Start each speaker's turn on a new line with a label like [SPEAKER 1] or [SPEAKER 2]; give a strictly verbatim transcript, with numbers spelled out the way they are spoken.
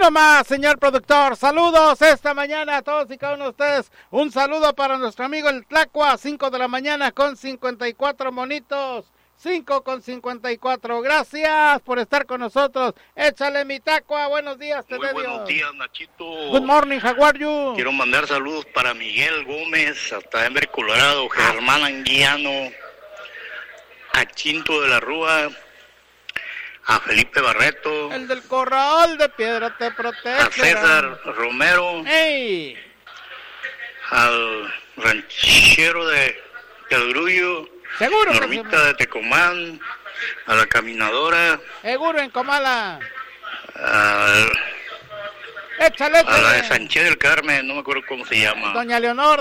[SPEAKER 1] Uno más, señor productor. Saludos esta mañana a todos y cada uno de ustedes. Un saludo para nuestro amigo el Tlacua, cinco de la mañana con cincuenta y cuatro monitos. cinco con cincuenta y cuatro. Gracias por estar con nosotros. Échale mi Tacua. Buenos días, te
[SPEAKER 2] Muy buenos días, Nachito.
[SPEAKER 1] Good morning, how are you?
[SPEAKER 2] Quiero mandar saludos para Miguel Gómez, hasta Denver, Colorado, Germán Anguiano, a Chinto de la Rúa, a Felipe Barreto,
[SPEAKER 1] el del Corral de Piedra te protege,
[SPEAKER 2] a César Romero,
[SPEAKER 1] ¡Ey!
[SPEAKER 2] al ranchero de Del Grullo,
[SPEAKER 1] seguro,
[SPEAKER 2] Normita de Tecomán, a la caminadora,
[SPEAKER 1] seguro en Comala,
[SPEAKER 2] a,
[SPEAKER 1] échale, échale.
[SPEAKER 2] a la de Sánchez del Carmen, no me acuerdo cómo se llama,
[SPEAKER 1] doña Leonor.